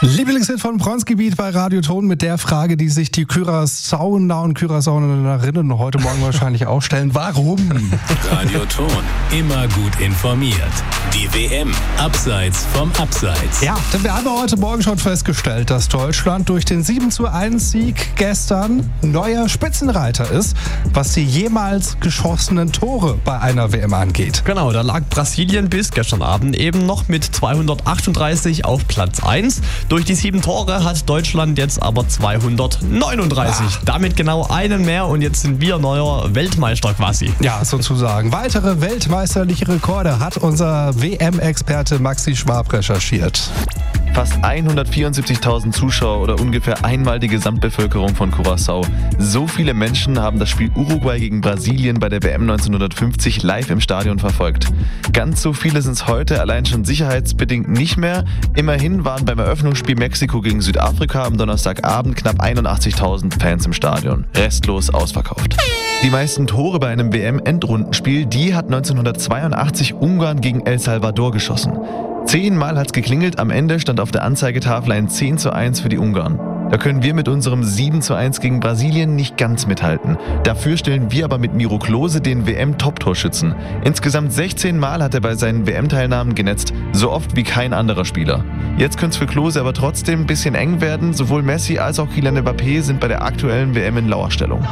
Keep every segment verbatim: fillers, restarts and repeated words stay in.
Lieblingshit von Bronzegebiet bei Radio Ton mit der Frage, die sich die Curaçaoer und Curaçaoerinnen heute Morgen wahrscheinlich auch stellen. Warum? Radio Ton, immer gut informiert. Die W M abseits vom Abseits. Ja, denn wir haben heute Morgen schon festgestellt, dass Deutschland durch den sieben zu eins Sieg gestern neuer Spitzenreiter ist, was die jemals geschossenen Tore bei einer W M angeht. Genau, da lag Brasilien bis gestern Abend eben noch mit zweihundertachtunddreißig auf Platz eins. Durch die sieben Tore hat Deutschland jetzt aber zweihundertneununddreißig. Ach. Damit genau einen mehr und jetzt sind wir neuer Weltmeister quasi. Ja, sozusagen. Weitere weltmeisterliche Rekorde hat unser W M-Experte Maxi Schwab recherchiert. Fast hundertvierundsiebzigtausend Zuschauer oder ungefähr einmal die Gesamtbevölkerung von Curaçao. So viele Menschen haben das Spiel Uruguay gegen Brasilien bei der W M neunzehnhundertfünfzig live im Stadion verfolgt. Ganz so viele sind es heute allein schon sicherheitsbedingt nicht mehr. Immerhin waren beim Eröffnungsspiel Mexiko gegen Südafrika am Donnerstagabend knapp einundachtzigtausend Fans im Stadion. Restlos ausverkauft. Die meisten Tore bei einem W M-Endrundenspiel, die hat neunzehnhundertzweiundachtzig Ungarn gegen El Salvador geschossen. Zehnmal hat's geklingelt, am Ende stand auf der Anzeigetafel ein zehn zu eins für die Ungarn. Da können wir mit unserem sieben zu eins gegen Brasilien nicht ganz mithalten. Dafür stellen wir aber mit Miro Klose den W M-Top-Torschützen. Insgesamt sechzehn Mal hat er bei seinen W M-Teilnahmen genetzt, so oft wie kein anderer Spieler. Jetzt könnte es für Klose aber trotzdem ein bisschen eng werden. Sowohl Messi als auch Kylian Mbappé sind bei der aktuellen W M in Lauerstellung.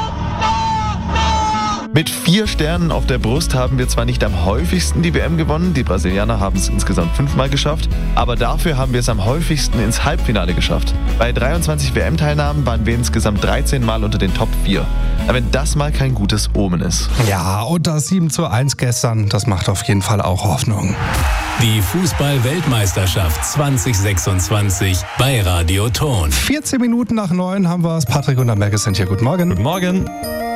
Mit vier Sternen auf der Brust haben wir zwar nicht am häufigsten die W M gewonnen, die Brasilianer haben es insgesamt fünfmal geschafft, aber dafür haben wir es am häufigsten ins Halbfinale geschafft. Bei dreiundzwanzig W M-Teilnahmen waren wir insgesamt dreizehn Mal unter den Top vier. Aber wenn das mal kein gutes Omen ist. Ja, und das sieben zu eins gestern, das macht auf jeden Fall auch Hoffnung. Die Fußball-Weltmeisterschaft zwanzig sechsundzwanzig bei Radio Ton. vierzehn Minuten nach neun haben wir es. Patrick und Amerke sind hier. Guten Morgen. Guten Morgen.